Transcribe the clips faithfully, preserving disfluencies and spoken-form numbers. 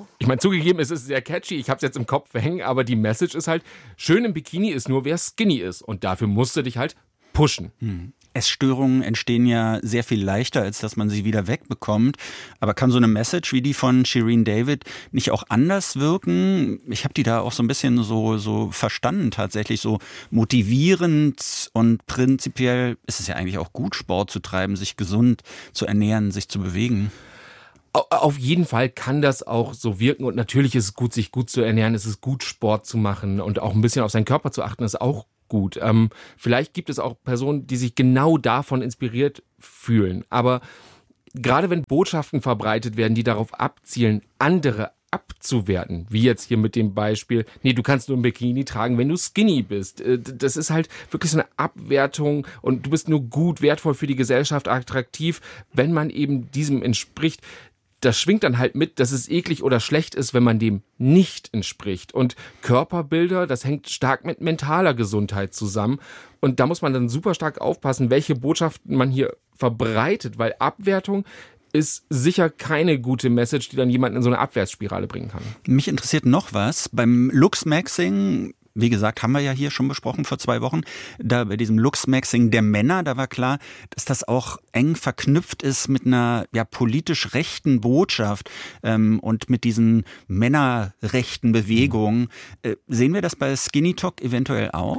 Ich meine, zugegeben, es ist sehr catchy, ich habe es jetzt im Kopf hängen, aber die Message ist halt, schön im Bikini ist nur, wer skinny ist. Und dafür musst du dich halt pushen. Hm. Essstörungen entstehen ja sehr viel leichter, als dass man sie wieder wegbekommt. Aber kann so eine Message wie die von Shirin David nicht auch anders wirken? Ich habe die da auch so ein bisschen so, so verstanden tatsächlich, so motivierend, und prinzipiell ist es ja eigentlich auch gut, Sport zu treiben, sich gesund zu ernähren, sich zu bewegen. Auf jeden Fall kann das auch so wirken, und natürlich ist es gut, sich gut zu ernähren, es ist gut, Sport zu machen und auch ein bisschen auf seinen Körper zu achten, ist auch gut. Ähm, vielleicht gibt es auch Personen, die sich genau davon inspiriert fühlen. Aber gerade wenn Botschaften verbreitet werden, die darauf abzielen, andere abzuwerten, wie jetzt hier mit dem Beispiel, nee, du kannst nur ein Bikini tragen, wenn du skinny bist. Das ist halt wirklich so eine Abwertung, und du bist nur gut, wertvoll für die Gesellschaft, attraktiv, wenn man eben diesem entspricht. Das schwingt dann halt mit, dass es eklig oder schlecht ist, wenn man dem nicht entspricht. Und Körperbilder, das hängt stark mit mentaler Gesundheit zusammen. Und da muss man dann super stark aufpassen, welche Botschaften man hier verbreitet, weil Abwertung ist sicher keine gute Message, die dann jemanden in so eine Abwärtsspirale bringen kann. Mich interessiert noch was. Beim Looksmaxing, wie gesagt, haben wir ja hier schon besprochen vor zwei Wochen, da bei diesem Looksmaxing der Männer, da war klar, dass das auch eng verknüpft ist mit einer ja politisch rechten Botschaft ähm, und mit diesen männerrechten Bewegungen. Äh, sehen wir das bei Skinny Talk eventuell auch?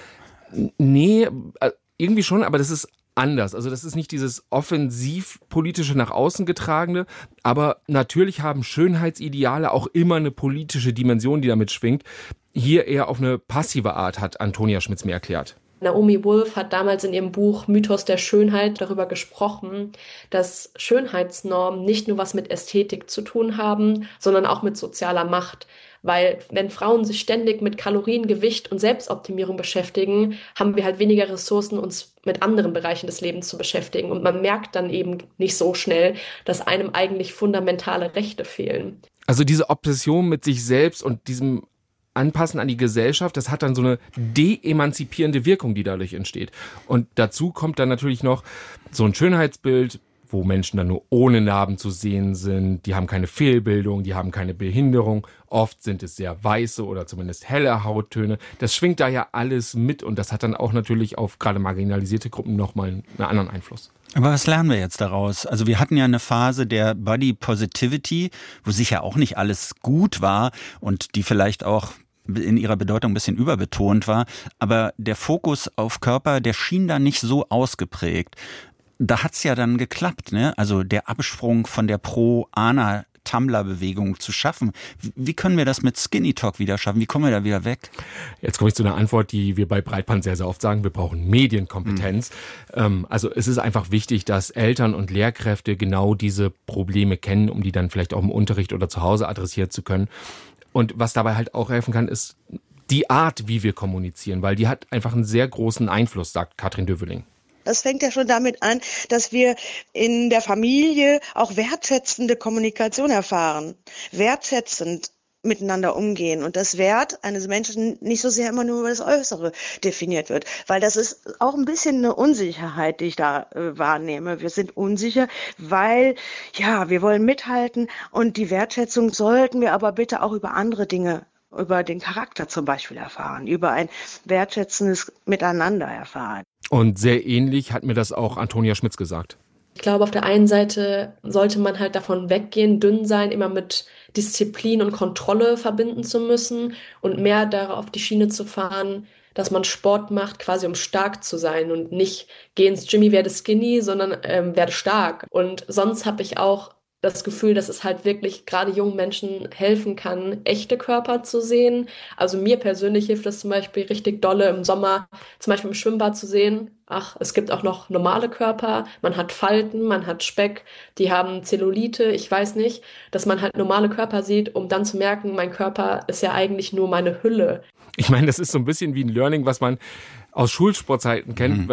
Nee, irgendwie schon, aber das ist anders. Also das ist nicht dieses offensiv politische nach außen getragene, aber natürlich haben Schönheitsideale auch immer eine politische Dimension, die damit schwingt. Hier eher auf eine passive Art, hat Antonia Schmitz mir erklärt. Naomi Wolf hat damals in ihrem Buch Mythos der Schönheit darüber gesprochen, dass Schönheitsnormen nicht nur was mit Ästhetik zu tun haben, sondern auch mit sozialer Macht. Weil wenn Frauen sich ständig mit Kalorien, Gewicht und Selbstoptimierung beschäftigen, haben wir halt weniger Ressourcen, uns mit anderen Bereichen des Lebens zu beschäftigen. Und man merkt dann eben nicht so schnell, dass einem eigentlich fundamentale Rechte fehlen. Also diese Obsession mit sich selbst und diesem Anpassen an die Gesellschaft, das hat dann so eine de-emanzipierende Wirkung, die dadurch entsteht. Und dazu kommt dann natürlich noch so ein Schönheitsbild, wo Menschen dann nur ohne Narben zu sehen sind, die haben keine Fehlbildung, die haben keine Behinderung, oft sind es sehr weiße oder zumindest helle Hauttöne. Das schwingt da ja alles mit, und das hat dann auch natürlich auf gerade marginalisierte Gruppen nochmal einen anderen Einfluss. Aber was lernen wir jetzt daraus? Also wir hatten ja eine Phase der Body Positivity, wo sicher auch nicht alles gut war und die vielleicht auch in ihrer Bedeutung ein bisschen überbetont war. Aber der Fokus auf Körper, der schien da nicht so ausgeprägt. Da hat's ja dann geklappt, ne? Also der Absprung von der Pro-Ana Tumblr-Bewegung zu schaffen. Wie können wir das mit Skinny Talk wieder schaffen? Wie kommen wir da wieder weg? Jetzt komme ich zu einer Antwort, die wir bei Breitband sehr, sehr oft sagen. Wir brauchen Medienkompetenz. Mhm. Also es ist einfach wichtig, dass Eltern und Lehrkräfte genau diese Probleme kennen, um die dann vielleicht auch im Unterricht oder zu Hause adressieren zu können. Und was dabei halt auch helfen kann, ist die Art, wie wir kommunizieren, weil die hat einfach einen sehr großen Einfluss, sagt Katrin Döveling. Das fängt ja schon damit an, dass wir in der Familie auch wertschätzende Kommunikation erfahren, wertschätzend miteinander umgehen und das Wert eines Menschen nicht so sehr immer nur über das Äußere definiert wird, weil das ist auch ein bisschen eine Unsicherheit, die ich da äh, wahrnehme. Wir sind unsicher, weil ja, wir wollen mithalten, und die Wertschätzung sollten wir aber bitte auch über andere Dinge, über den Charakter zum Beispiel erfahren, über ein wertschätzendes Miteinander erfahren. Und sehr ähnlich hat mir das auch Antonia Schmitz gesagt. Ich glaube, auf der einen Seite sollte man halt davon weggehen, dünn sein immer mit Disziplin und Kontrolle verbinden zu müssen und mehr darauf die Schiene zu fahren, dass man Sport macht, quasi um stark zu sein und nicht geh ins Gymmi, werde skinny, sondern ähm, werde stark. Und sonst habe ich auch das Gefühl, dass es halt wirklich gerade jungen Menschen helfen kann, echte Körper zu sehen. Also mir persönlich hilft das zum Beispiel richtig dolle im Sommer, zum Beispiel im Schwimmbad zu sehen, ach, es gibt auch noch normale Körper, man hat Falten, man hat Speck, die haben Zellulite, ich weiß nicht, dass man halt normale Körper sieht, um dann zu merken, mein Körper ist ja eigentlich nur meine Hülle. Ich meine, das ist so ein bisschen wie ein Learning, was man aus Schulsportzeiten kennt, mhm. ob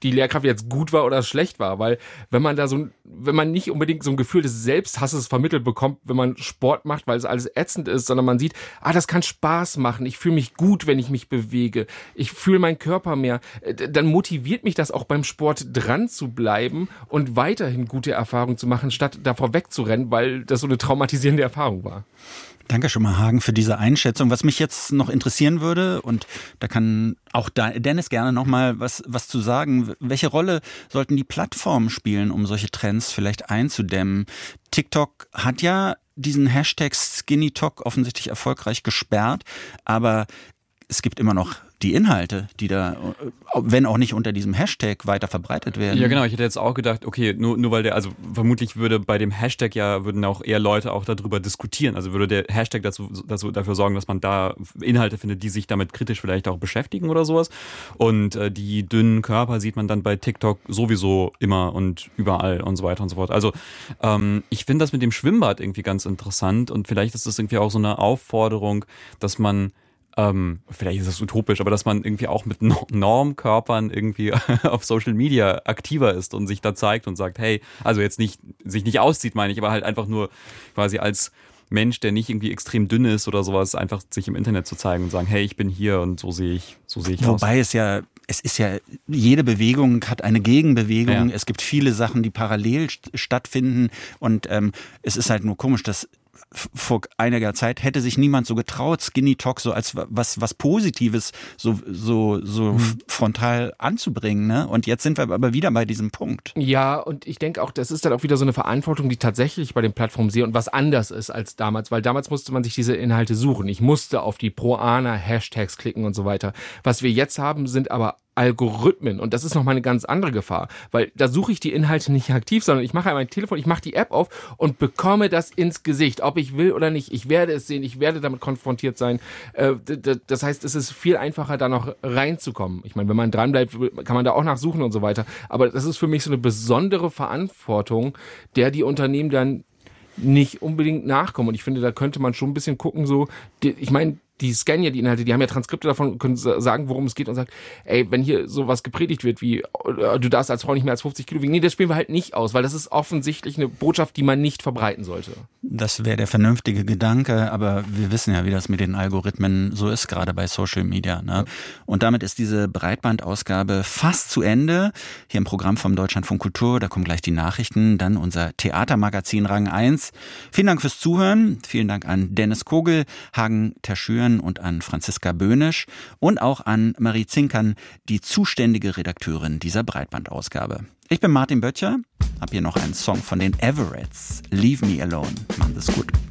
die Lehrkraft jetzt gut war oder schlecht war, weil wenn man da so, wenn man nicht unbedingt so ein Gefühl des Selbsthasses vermittelt bekommt, wenn man Sport macht, weil es alles ätzend ist, sondern man sieht, ah, das kann Spaß machen, ich fühle mich gut, wenn ich mich bewege, ich fühle meinen Körper mehr, dann motiviert mich das auch beim Sport dran zu bleiben und weiterhin gute Erfahrungen zu machen, statt davor wegzurennen, weil das so eine traumatisierende Erfahrung war. Danke schon mal, Hagen, für diese Einschätzung. Was mich jetzt noch interessieren würde, und da kann auch Dennis gerne noch mal was, was zu sagen, welche Rolle sollten die Plattformen spielen, um solche Trends vielleicht einzudämmen? TikTok hat ja diesen Hashtag SkinnyTok offensichtlich erfolgreich gesperrt, aber es gibt immer noch die Inhalte, die da, wenn auch nicht unter diesem Hashtag, weiter verbreitet werden. Ja, genau. Ich hätte jetzt auch gedacht, okay, nur, nur weil der, also vermutlich würde bei dem Hashtag ja, würden auch eher Leute auch darüber diskutieren. Also würde der Hashtag dazu, dazu dafür sorgen, dass man da Inhalte findet, die sich damit kritisch vielleicht auch beschäftigen oder sowas. Und äh, die dünnen Körper sieht man dann bei TikTok sowieso immer und überall und so weiter und so fort. Also ähm, ich finde das mit dem Schwimmbad irgendwie ganz interessant und vielleicht ist das irgendwie auch so eine Aufforderung, dass man Ähm, vielleicht ist das utopisch, aber dass man irgendwie auch mit Normkörpern irgendwie auf Social Media aktiver ist und sich da zeigt und sagt, hey, also jetzt nicht, sich nicht auszieht, meine ich, aber halt einfach nur quasi als Mensch, der nicht irgendwie extrem dünn ist oder sowas, einfach sich im Internet zu zeigen und sagen, hey, ich bin hier und so sehe ich, so sehe ich aus. Wobei es ja, es ist ja, jede Bewegung hat eine Gegenbewegung. Ja. Es gibt viele Sachen, die parallel st- stattfinden und ähm, es ist halt nur komisch, dass vor einiger Zeit hätte sich niemand so getraut, Skinny Talk so als was was Positives so so so mhm. frontal anzubringen, ne? Und jetzt sind wir aber wieder bei diesem Punkt. Ja, und ich denke auch, das ist dann auch wieder so eine Verantwortung, die tatsächlich bei den Plattformen sehe und was anders ist als damals, weil damals musste man sich diese Inhalte suchen. Ich musste auf die Pro-Ana-Hashtags klicken und so weiter. Was wir jetzt haben, sind aber Algorithmen und das ist nochmal eine ganz andere Gefahr, weil da suche ich die Inhalte nicht aktiv, sondern ich mache mein Telefon, ich mache die App auf und bekomme das ins Gesicht, ob ich will oder nicht. Ich werde es sehen, ich werde damit konfrontiert sein. Das heißt, es ist viel einfacher, da noch reinzukommen. Ich meine, wenn man dranbleibt, kann man da auch nachsuchen und so weiter, aber das ist für mich so eine besondere Verantwortung, der die Unternehmen dann nicht unbedingt nachkommen und ich finde, da könnte man schon ein bisschen gucken, so, ich meine, die scannen ja die Inhalte, die haben ja Transkripte davon, können sagen, worum es geht und sagt, ey, wenn hier sowas gepredigt wird wie, du darfst als Frau nicht mehr als fünfzig Kilo wiegen, nee, das spielen wir halt nicht aus, weil das ist offensichtlich eine Botschaft, die man nicht verbreiten sollte. Das wäre der vernünftige Gedanke, aber wir wissen ja, wie das mit den Algorithmen so ist, gerade bei Social Media, ne? Und damit ist diese Breitbandausgabe fast zu Ende. Hier im Programm vom Deutschlandfunk Kultur, da kommen gleich die Nachrichten, dann unser Theatermagazin Rang eins. Vielen Dank fürs Zuhören, vielen Dank an Dennis Kogel, Hagen Terschüren und an Franziska Böhnisch und auch an Marie Zinkern, die zuständige Redakteurin dieser Breitbandausgabe. Ich bin Martin Böttcher, hab hier noch einen Song von den Everetts, Leave Me Alone. Machen Sie es gut.